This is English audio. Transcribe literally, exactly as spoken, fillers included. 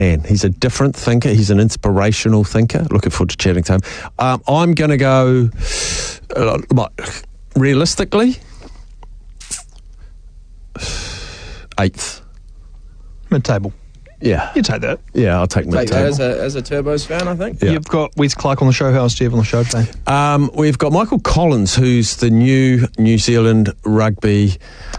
And he's a different thinker. He's an inspirational thinker. Looking forward to chatting to him. Um, I'm going to go, uh, what, realistically, eighth. Mid-table. Yeah. You take that. Yeah, I'll take Take mid-table. that as a, as a Turbos fan, I think. Yeah. You've got Wes Clark on the show. Who else do you have on the show today? Um, we've got Michael Collins, who's the new New Zealand rugby